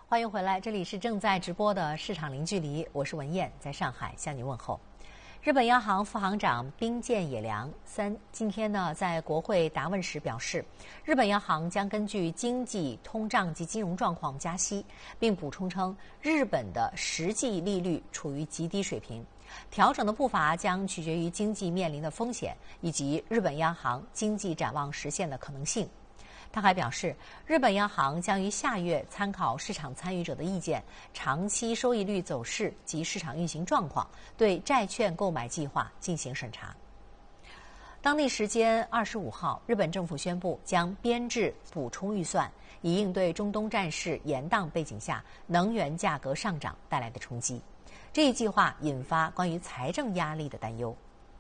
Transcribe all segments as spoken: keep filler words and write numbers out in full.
欢迎回来，这里是正在直播的市场零距离，我是文燕，在上海向你问候。日本央行副行长兵见野良三今天呢在国会答问时表示，日本央行将根据经济、通胀及金融状况加息，并补充称，日本的实际利率处于极低水平，调整的步伐将取决于经济面临的风险以及日本央行经济展望实现的可能性。他还表示，日本央行将于下月参考市场参与者的意见，长期收益率走势及市场运行状况，对债券购买计划进行审查。当地时间二十五号，日本政府宣布将编制补充预算，以应对中东战事延宕背景下能源价格上涨带来的冲击。这一计划引发关于财政压力的担忧。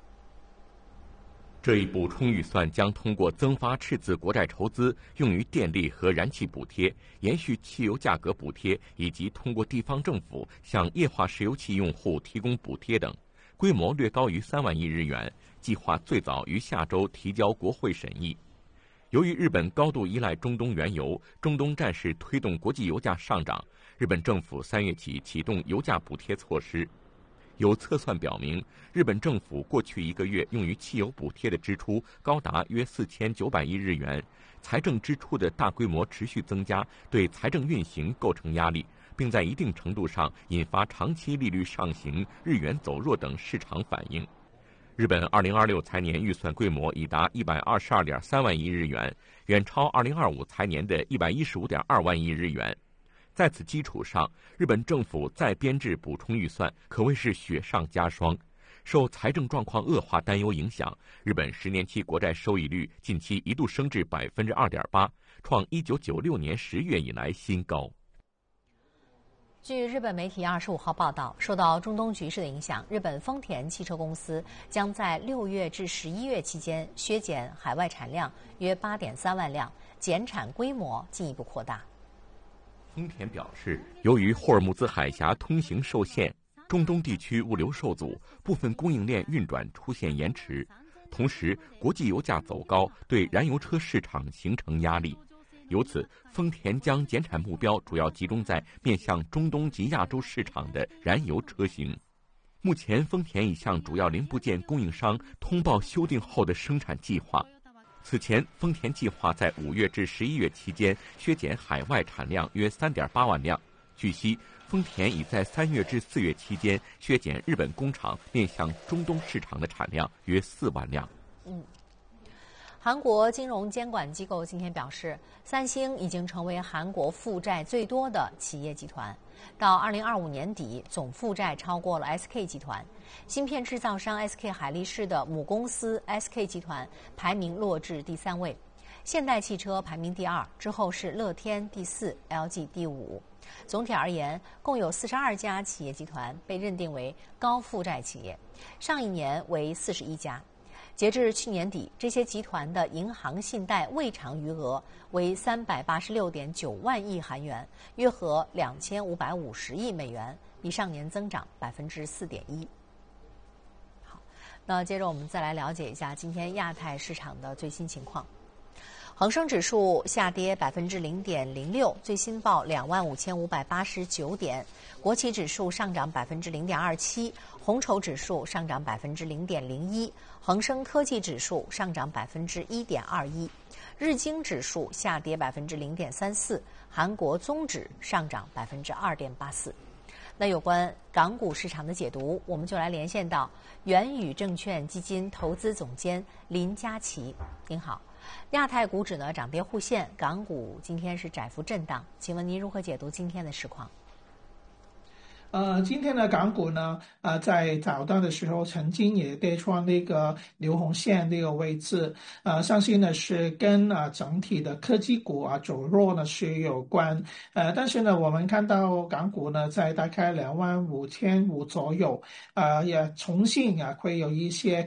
这一补充预算将通过增发赤字国债筹资，用于电力和燃气补贴、延续汽油价格补贴，以及通过地方政府向液化石油气用户提供补贴等，规模略高于三万亿日元。计划最早于下周提交国会审议。由于日本高度依赖中东原油，中东战事推动国际油价上涨，日本政府三月起启动油价补贴措施。有测算表明，日本政府过去一个月用于汽油补贴的支出高达约四千九百亿日元，财政支出的大规模持续增加，对财政运行构成压力，并在一定程度上引发长期利率上行、日元走弱等市场反应。日本二零二六财年预算规模已达一百二十二点三万亿日元，远超二零二五财年的一百一十五点二万亿日元。在此基础上，日本政府再编制补充预算，可谓是雪上加霜。受财政状况恶化担忧影响，日本十年期国债收益率近期一度升至百分之二点八，创一九九六年十月以来新高。 据日本媒体二十五号报道，受到中东局势的影响，日本丰田汽车公司将在六月至十一月期间削减海外产量约八点三万辆，减产规模进一步扩大。 丰田表示，由于霍尔木兹海峡通行受限，中东地区物流受阻，部分供应链运转出现延迟。同时，国际油价走高，对燃油车市场形成压力。由此，丰田将减产目标主要集中在面向中东及亚洲市场的燃油车型。目前，丰田已向主要零部件供应商通报修订后的生产计划。此前，丰田计划在五月至十一月期间削减海外产量约三点八万辆。据悉，丰田已在三月至四月期间削减日本工厂面向中东市场的产量约四万辆。 嗯。韩国金融监管机构今天表示，三星已经成为韩国负债最多的企业集团，到二零二五年底，总负债超过了 S K 集团。芯片制造商 S K 海力士的母公司 S K 集团排名落至第三位，现代汽车排名第二，之后是乐天第四 ，L G 第五。总体而言，共有四十二家企业集团被认定为高负债企业，上一年为四十一家。截至去年底，这些集团的银行信贷未偿余额为三百八十六点九万亿韩元，约合两千五百五十亿美元，比上年增长百分之四点一。好，那接着我们再来了解一下今天亚太市场的最新情况。恒生指数下跌百分之零点零六，最新报两万五千五百八十九点。国企指数上涨百分之零点二七，红筹指数上涨百分之零点零一，恒生科技指数上涨百分之一点二一，日经指数下跌百分之零点三四，韩国综指上涨百分之二点八四。那有关港股市场的解读，我们就来连线到元宇证券基金投资总监林佳琪。您好。亚太股指呢涨跌互现，港股今天是窄幅震荡，请问您如何解读今天的市况？ 呃，今天的港股呢，呃，在早段的时候曾经也跌穿那个留红线那个位置，呃，相信呢是跟啊、呃、整体的科技股啊走弱呢是有关，呃，但是呢，我们看到港股呢在大概两万五千五左右，呃，也重新啊会有一些